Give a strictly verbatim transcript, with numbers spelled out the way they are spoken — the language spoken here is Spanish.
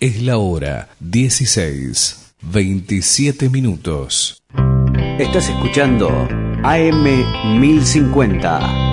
Es la hora dieciséis, veintisiete minutos. Estás escuchando A M mil cincuenta.